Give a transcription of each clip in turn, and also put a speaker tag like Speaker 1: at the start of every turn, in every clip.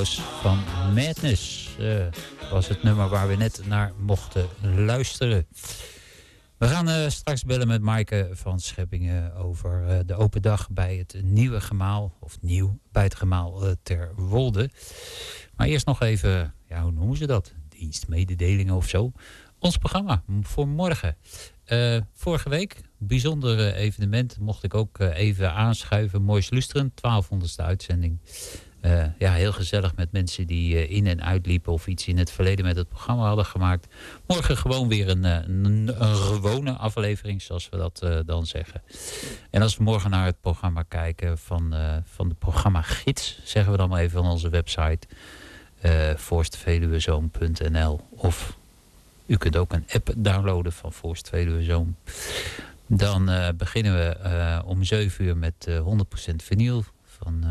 Speaker 1: House van Madness was het nummer waar we net naar mochten luisteren. We gaan straks bellen met Maaike van Scheppingen over de open dag bij het nieuwe gemaal, of nieuw bij het gemaal ter Wolde. Maar eerst nog even, ja, hoe noemen ze dat? Dienstmededelingen of zo. Ons programma voor morgen. Vorige week, bijzonder evenement, mocht ik ook even aanschuiven. Moois Lusteren, 1200ste uitzending. Ja, heel gezellig met mensen die in en uitliepen of iets in het verleden met het programma hadden gemaakt. Morgen gewoon weer een gewone aflevering, zoals we dat dan zeggen. En als we morgen naar het programma kijken van de programmagids, zeggen we dan maar even van onze website, voorstveluwezoom.nl, of u kunt ook een app downloaden van Voorst Veluwe Zoom. Dan beginnen we om 7 uur met 100% vinyl van...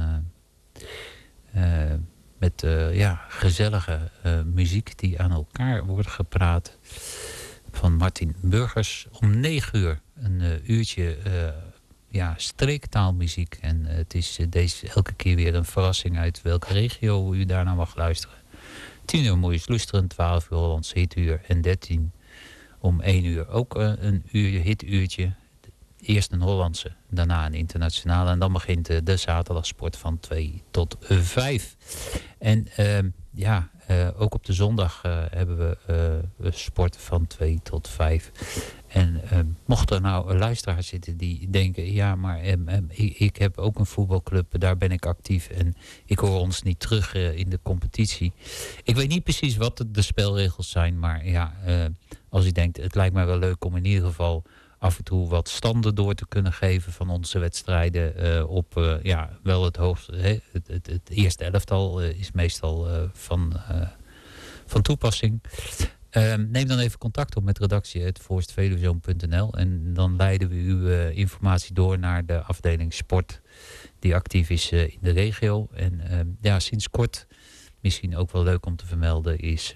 Speaker 1: met gezellige muziek die aan elkaar wordt gepraat. Van Martin Burgers. Om 9 uur een uurtje streektaalmuziek. En het is elke keer weer een verrassing uit welke regio u daarna mag luisteren. 10 uur Moois Lusteren, 12 uur Hollandse hituur en 13 om 1 uur ook een hituurtje. Eerst een Hollandse, daarna een internationale. En dan begint de zaterdagsport van 2 tot 5. En ook op de zondag hebben we sport van 2 tot 5. En mocht er nou een luisteraar zitten die denken... ja, maar ik heb ook een voetbalclub, daar ben ik actief... en ik hoor ons niet terug in de competitie. Ik weet niet precies wat de spelregels zijn... maar ja, als u denkt, het lijkt mij wel leuk om in ieder geval... af en toe wat standen door te kunnen geven van onze wedstrijden op wel het hoogste. Het eerste elftal is meestal van toepassing. Neem dan even contact op met redactie@voorstveluwezoom.nl en dan leiden we uw informatie door naar de afdeling sport die actief is in de regio. En sinds kort, misschien ook wel leuk om te vermelden, is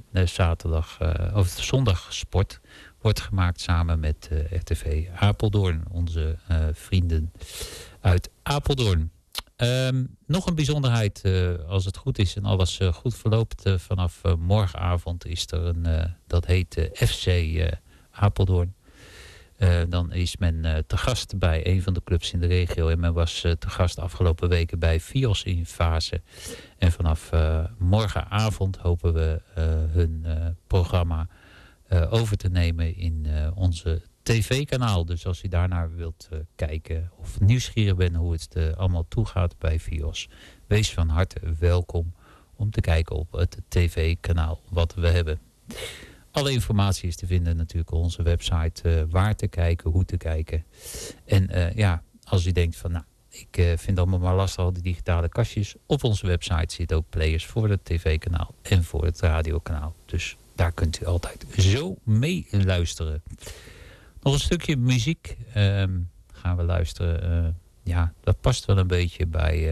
Speaker 1: zondag sport wordt gemaakt samen met RTV Apeldoorn, onze vrienden uit Apeldoorn. Nog een bijzonderheid, als het goed is en alles goed verloopt, vanaf morgenavond is er dat heet FC Apeldoorn. Dan is men te gast bij een van de clubs in de regio. En men was te gast afgelopen weken bij Vios in Fase. En vanaf morgenavond hopen we hun programma over te nemen in onze tv-kanaal. Dus als u daarnaar wilt kijken of nieuwsgierig bent hoe het allemaal toegaat bij Vios, wees van harte welkom om te kijken op het tv-kanaal wat we hebben. Alle informatie is te vinden natuurlijk op onze website, waar te kijken, hoe te kijken. En als u denkt van ik vind allemaal maar lastig al die digitale kastjes, op onze website zitten ook players voor het tv-kanaal en voor het radiokanaal. Dus daar kunt u altijd zo mee luisteren. Nog een stukje muziek gaan we luisteren. Dat past wel een beetje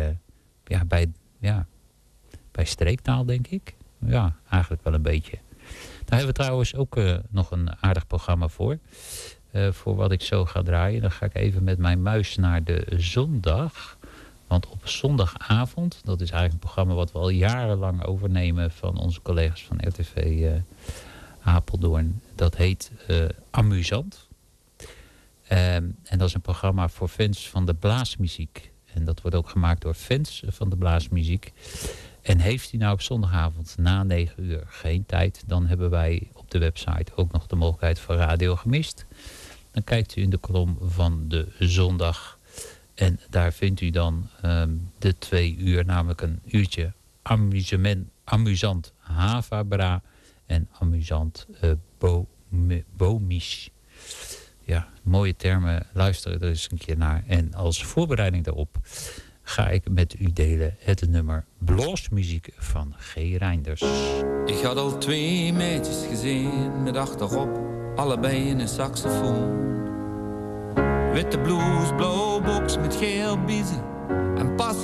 Speaker 1: bij streektaal, denk ik. Ja, eigenlijk wel een beetje. Daar hebben we trouwens ook nog een aardig programma voor. Voor wat ik zo ga draaien. Dan ga ik even met mijn muis naar de zondag. Want op zondagavond, dat is eigenlijk een programma wat we al jarenlang overnemen van onze collega's van RTV Apeldoorn. Dat heet Amusant. En dat is een programma voor fans van de blaasmuziek. En dat wordt ook gemaakt door fans van de blaasmuziek. En heeft u nou op zondagavond na 9 uur geen tijd, dan hebben wij op de website ook nog de mogelijkheid van Radio Gemist. Dan kijkt u in de kolom van de zondag. En daar vindt u dan de 2 uur, namelijk een uurtje amusant Havabra en amusant Bomisch. Ja, mooie termen. Luister er eens een keer naar. En als voorbereiding daarop ga ik met u delen het nummer Bloosmuziek van G. Reinders.
Speaker 2: Ik had al 2 meisjes gezien met achterop allebei in een saxofoon. Witte blouse, blauwe box met geel biezen en pas